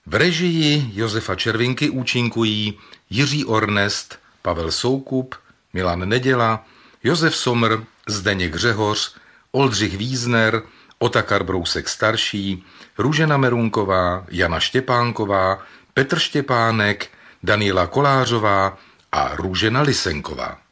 V režii Josefa Červinky účinkují Jiří Ornest, Pavel Soukup, Milan Neděla, Josef Somr, Zdeněk Řehoř, Oldřich Vízner, Otakar Brousek starší, Růžena Merunková, Jana Štěpánková, Petr Štěpánek, Daniela Kolářová a Růžena Lisenková.